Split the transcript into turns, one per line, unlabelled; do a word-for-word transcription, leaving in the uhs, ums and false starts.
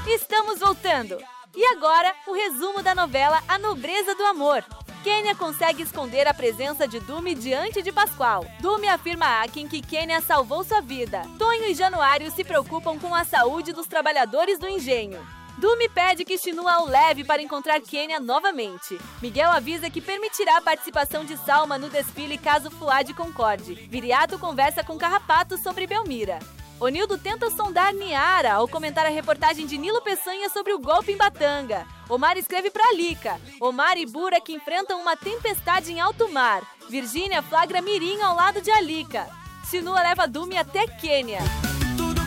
Estamos voltando! E agora, o resumo da novela A Nobreza do Amor. Kenya consegue esconder a presença de Dumi diante de Pascoal. Dumi afirma a Akin que Kenya salvou sua vida. Tonho e Januário se preocupam com a saúde dos trabalhadores do engenho. Dumi pede que Chinua o leve para encontrar Kenya novamente. Miguel avisa que permitirá a participação de Salma no desfile caso Fuad concorde. Viriato conversa com Carrapato sobre Belmira. Onildo tenta sondar Niara ao comentar a reportagem de Nilo Peçanha sobre o golpe em Batanga. Omar escreve para Lika. Omar e Burak enfrentam uma tempestade em alto mar. Virgínia flagra Mirim ao lado de Alika. Chinua leva Dumi até Kenya.